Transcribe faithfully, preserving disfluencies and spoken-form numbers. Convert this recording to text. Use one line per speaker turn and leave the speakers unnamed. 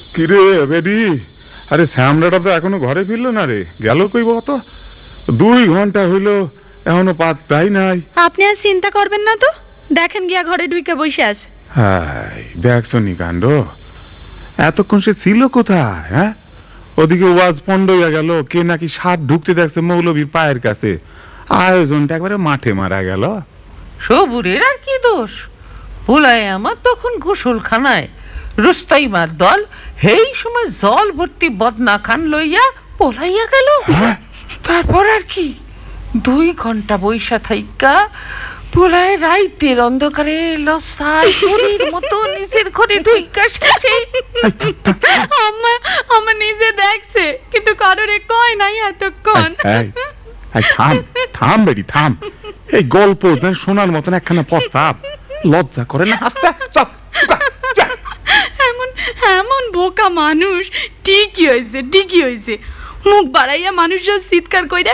কিরে বেডি, আরে শ্যামলাটা তো এখনো ঘরে ফিরলো না রে, গেল কই বলতো? দুই ঘন্টা হইলো এখনো পাত্তাই নাই।
আপনি আর চিন্তা করবেন না তো, দেখেন গিয়া ঘরে ঢুকে বসে আছে।
হাই, দেখছো নি কাণ্ড, এতক্ষণ সে ছিল কোথায়? হ্যাঁ, ওদিকে ওয়াজ পন্ড হইয়া গেল, কে নাকি সাত ঢুকতে দেখছে মৌলবীর পায়ের কাছে, আয়োজনটা একবারে মাঠে মারা গেল।
সবুরের আর কি দোষ? ভোলায় আমার তখন গোসলখানায় রুস্তাইমার দল সেই সময় জল ভর্তি বদনা খান লইয়া পলাইয়া গেল। তারপর আর কি, দুই ঘন্টা বৈশা থাইকা ভোলায় রাইতের অন্ধকারে লসায় পরীর মতো নিজের ঘরে ঢুইকা শেষে।
আম্মা আমার নিজে দেখছে, কিন্তু কারোরে কয় নাই এতক্ষণ।
এই, এই, থাম থাম বেডি থাম, এই গল্প শোনার মতন একখানা প্রস্তাব লজ্জা করে না? আস্তে চল।
এমন এমন বোকা মানুষ, ঠিকই হয়েছে ঠিকই হয়েছে, মুখ বাড়াইয়া মানুষ চিৎকার কইরা